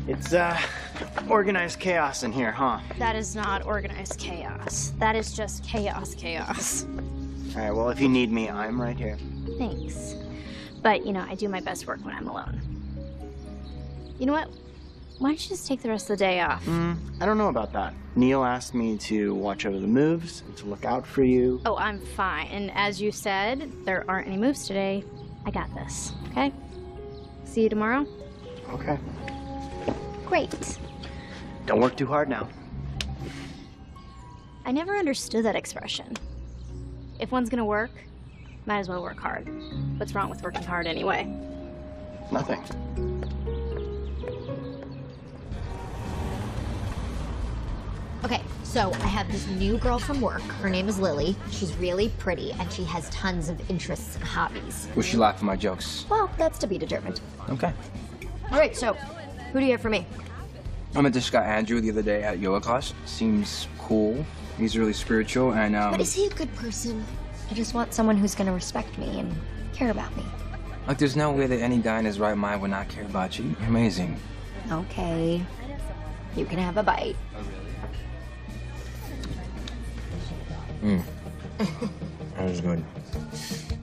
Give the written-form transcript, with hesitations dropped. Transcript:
It's, organized chaos in here, huh? That is not organized chaos. That is just chaos. All right, well, if you need me, I'm right here. Thanks. But, you know, I do my best work when I'm alone. You know what? Why don't you just take the rest of the day off? I don't know about that. Neil asked me to watch over the moves and to look out for you. Oh, I'm fine. And as you said, there aren't any moves today. I got this, okay? See you tomorrow? Okay. Great. Don't work too hard now. I never understood that expression. If one's gonna work, might as well work hard. What's wrong with working hard anyway? Nothing. Okay, so I have this new girl from work. Her name is Lily. She's really pretty, and she has tons of interests and hobbies. Will she laugh at my jokes? Well, that's to be determined. Okay. All right, so who do you have for me? I met this guy Andrew the other day at yoga class. Seems cool. He's really spiritual and But is he a good person? I just want someone who's gonna respect me and care about me. like there's no way that any guy in his right mind would not care about you. You're amazing. Okay, you can have a bite. That was good.